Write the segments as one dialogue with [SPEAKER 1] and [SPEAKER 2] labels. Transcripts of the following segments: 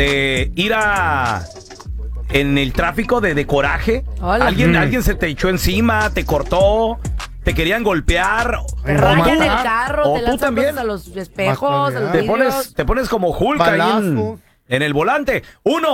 [SPEAKER 1] ir a... en el tráfico de coraje.
[SPEAKER 2] Hola.
[SPEAKER 1] Alguien se te echó encima, te cortó, te querían golpear.
[SPEAKER 2] Te rayan el carro,
[SPEAKER 1] o
[SPEAKER 2] te
[SPEAKER 1] tú
[SPEAKER 2] lanzan
[SPEAKER 1] también.
[SPEAKER 2] cosas a los espejos, a los
[SPEAKER 1] Te
[SPEAKER 2] vidrios.
[SPEAKER 1] pones como Hulk ahí en el volante.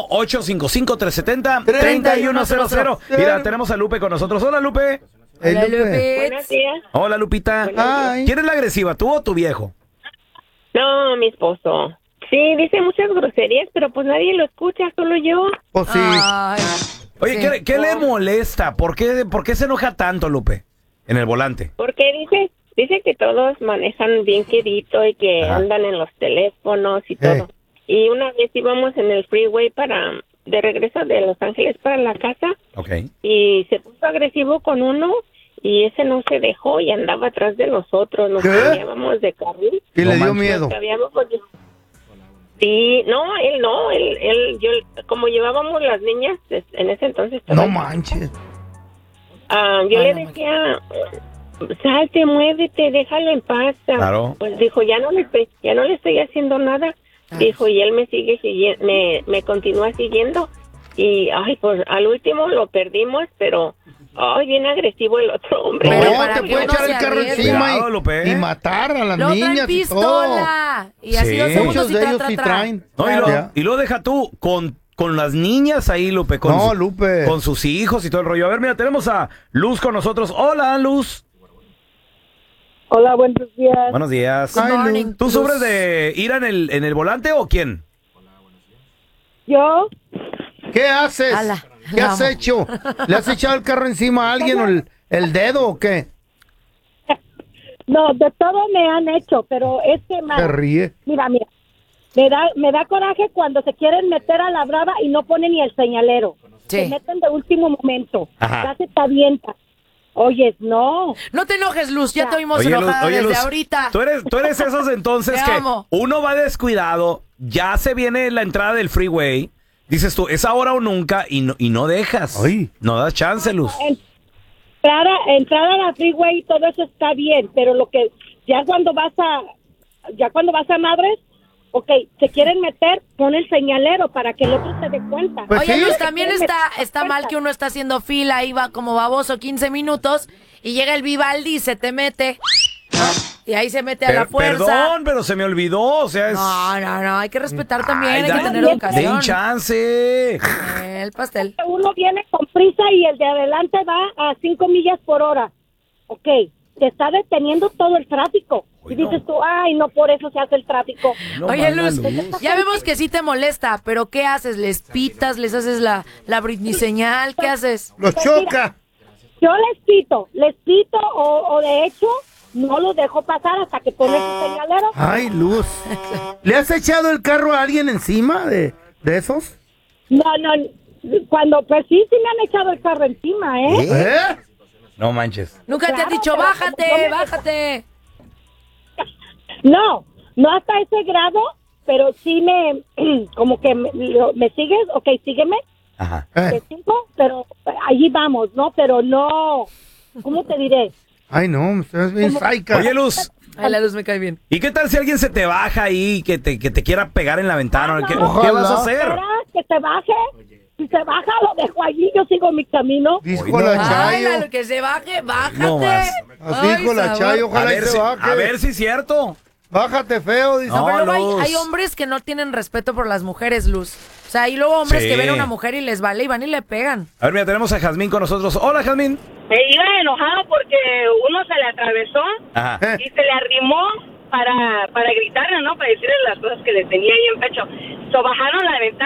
[SPEAKER 1] 1-855-370-3100. Mira, tenemos a Lupe con nosotros. Hola, Lupe.
[SPEAKER 2] Hola, Lupe.
[SPEAKER 3] Buenos días.
[SPEAKER 1] Hola, Lupita.
[SPEAKER 3] Ay.
[SPEAKER 1] ¿Quién es la agresiva, tú o tu viejo?
[SPEAKER 3] No, mi esposo. Sí, dice muchas groserías, pero pues nadie lo escucha, solo yo.
[SPEAKER 4] Pues sí.
[SPEAKER 2] Ay,
[SPEAKER 1] Oye,
[SPEAKER 2] sí.
[SPEAKER 1] ¿qué le molesta? ¿Por qué se enoja tanto, Lupe? En el volante.
[SPEAKER 3] Porque dice que todos manejan bien quedito y que andan en los teléfonos y todo. Y una vez íbamos en el freeway de regreso de Los Ángeles para la casa.
[SPEAKER 1] Ok.
[SPEAKER 3] Y se puso agresivo con uno y ese no se dejó y andaba atrás de nosotros. Nos cambiábamos de carril.
[SPEAKER 4] Y le dio miedo.
[SPEAKER 3] Nos cambiábamos de... Sí, él no, yo, como llevábamos las niñas en ese entonces.
[SPEAKER 4] No manches.
[SPEAKER 3] Yo le decía, salte, muévete, déjalo en paz.
[SPEAKER 1] Claro.
[SPEAKER 3] Pues dijo, ya no le estoy haciendo nada. Dijo, y él me sigue siguiendo, me continúa siguiendo. Y, pues al último lo perdimos, pero, bien agresivo el otro hombre.
[SPEAKER 2] Pero
[SPEAKER 4] No,
[SPEAKER 2] para
[SPEAKER 4] te
[SPEAKER 2] que
[SPEAKER 4] puede
[SPEAKER 2] uno
[SPEAKER 4] echar
[SPEAKER 2] se
[SPEAKER 4] el carro
[SPEAKER 2] arriesgue.
[SPEAKER 4] encima
[SPEAKER 1] Cuidado, Lupe.
[SPEAKER 4] y matar a las
[SPEAKER 2] Luego traen
[SPEAKER 4] niñas y todo.
[SPEAKER 2] pistola. Y así
[SPEAKER 1] Sí.
[SPEAKER 2] 2 segundos
[SPEAKER 4] Muchos
[SPEAKER 2] y
[SPEAKER 4] de
[SPEAKER 2] tra,
[SPEAKER 4] ellos
[SPEAKER 2] tra,
[SPEAKER 4] sí
[SPEAKER 2] tra.
[SPEAKER 4] traen.
[SPEAKER 1] No,
[SPEAKER 4] Claro.
[SPEAKER 1] y lo deja tú con las niñas ahí, Lupe.
[SPEAKER 4] No, Lupe.
[SPEAKER 1] Con sus hijos y todo el rollo. A ver, mira, tenemos a Luz con nosotros. Hola, Luz.
[SPEAKER 3] Hola, buenos días.
[SPEAKER 1] Buenos días.
[SPEAKER 2] Good
[SPEAKER 4] Ay,
[SPEAKER 2] morning,
[SPEAKER 4] Luz.
[SPEAKER 1] ¿Tú
[SPEAKER 2] Luz.
[SPEAKER 1] sufres de ir en el volante o quién?
[SPEAKER 3] Yo,
[SPEAKER 4] ¿Qué haces?
[SPEAKER 2] Ala,
[SPEAKER 4] ¿Qué
[SPEAKER 2] la
[SPEAKER 4] has
[SPEAKER 2] amo.
[SPEAKER 4] hecho? ¿Le has echado el carro encima a alguien o el dedo o qué?
[SPEAKER 5] No, de todo me han hecho, pero es que
[SPEAKER 4] Se ríe.
[SPEAKER 5] mira, me da coraje cuando se quieren meter a la brava y no ponen ni el señalero.
[SPEAKER 2] Sí.
[SPEAKER 5] Se meten de último momento.
[SPEAKER 1] Ajá.
[SPEAKER 5] Ya se te avienta. Oyes, no.
[SPEAKER 2] No te enojes, Luz, ya te oímos
[SPEAKER 1] Oye, Luz,
[SPEAKER 2] enojada desde
[SPEAKER 1] Luz,
[SPEAKER 2] ahorita.
[SPEAKER 1] Tú eres esos entonces
[SPEAKER 2] Te
[SPEAKER 1] que
[SPEAKER 2] amo.
[SPEAKER 1] uno va descuidado, ya se viene la entrada del freeway, dices tú, es ahora o nunca, y no dejas.
[SPEAKER 4] Ay.
[SPEAKER 1] No das chance, Luz.
[SPEAKER 5] Entrar a la freeway, todo eso está bien, pero lo que ya cuando vas a madres, ok, se quieren meter, pon el señalero para que el otro se dé cuenta.
[SPEAKER 4] Pues
[SPEAKER 2] Oye,
[SPEAKER 4] sí.
[SPEAKER 2] Luz, también está mal que uno está haciendo fila, ahí va como baboso 15 minutos y llega el Vivaldi y se te mete. ¿no? Y ahí se mete a la fuerza.
[SPEAKER 1] Perdón, pero se me olvidó, o sea, es...
[SPEAKER 2] No, hay que respetar también,
[SPEAKER 1] Ay,
[SPEAKER 2] hay que tener
[SPEAKER 1] den
[SPEAKER 2] educación.
[SPEAKER 1] chance.
[SPEAKER 2] El pastel.
[SPEAKER 5] Uno viene con prisa y el de adelante va a 5 millas por hora. Ok, te está deteniendo todo el tráfico. Y dices tú, ay, no, por eso se hace el tráfico.
[SPEAKER 1] No,
[SPEAKER 2] Oye,
[SPEAKER 1] manda,
[SPEAKER 2] Luz, ya vemos que sí te molesta, pero ¿qué haces? ¿Les pitas? ¿Les haces la Britney señal? ¿Qué haces?
[SPEAKER 4] Los choca.
[SPEAKER 5] Yo les pito o de hecho no los dejo pasar hasta que ponen su señalero.
[SPEAKER 4] Ay, Luz. ¿Le has echado el carro a alguien encima de esos?
[SPEAKER 5] No, cuando pues sí me han echado el carro encima, ¿eh?
[SPEAKER 4] ¿Eh?
[SPEAKER 1] No manches.
[SPEAKER 2] Nunca te han
[SPEAKER 5] Claro,
[SPEAKER 2] dicho,
[SPEAKER 5] pero
[SPEAKER 2] bájate,
[SPEAKER 5] no me-
[SPEAKER 2] bájate.
[SPEAKER 5] No hasta ese grado, pero sí como que me sigues, ok, sígueme,
[SPEAKER 1] Ajá.
[SPEAKER 5] te sigo, pero allí vamos, ¿no? Pero no, ¿cómo te diré?
[SPEAKER 4] Ay, no, estás bien saica.
[SPEAKER 1] Oye, Luz,
[SPEAKER 2] Ay, la Luz me cae bien.
[SPEAKER 1] ¿y qué tal si alguien se te baja ahí, que te quiera pegar en la ventana? ¿Qué
[SPEAKER 4] ojalá.
[SPEAKER 1] vas a hacer?
[SPEAKER 5] Espera, que te baje, si se baja lo dejo allí, yo sigo mi camino.
[SPEAKER 4] Dijo
[SPEAKER 1] Hoy no.
[SPEAKER 4] la
[SPEAKER 2] Ay,
[SPEAKER 4] Chayo.
[SPEAKER 2] la que se baje, bájate.
[SPEAKER 1] No más.
[SPEAKER 4] Así
[SPEAKER 2] Ay,
[SPEAKER 4] dijo la
[SPEAKER 2] sabor.
[SPEAKER 4] Chayo,
[SPEAKER 1] A
[SPEAKER 4] ojalá y
[SPEAKER 1] ver,
[SPEAKER 4] se baje.
[SPEAKER 1] a ver si es cierto.
[SPEAKER 4] Bájate feo, dice.
[SPEAKER 2] No, pero luego
[SPEAKER 1] Luz.
[SPEAKER 2] hay hombres que no tienen respeto por las mujeres, Luz. O sea, hay luego hombres
[SPEAKER 1] Sí.
[SPEAKER 2] que ven a una mujer y les vale y van y le pegan.
[SPEAKER 1] A ver, mira, tenemos a Jazmín con nosotros. Hola, Jazmín.
[SPEAKER 3] Me iba enojado porque uno se le atravesó
[SPEAKER 1] Ajá.
[SPEAKER 3] y se le arrimó para gritarle, ¿no? Para decirle las cosas que le tenía ahí en pecho. So bajaron la ventana.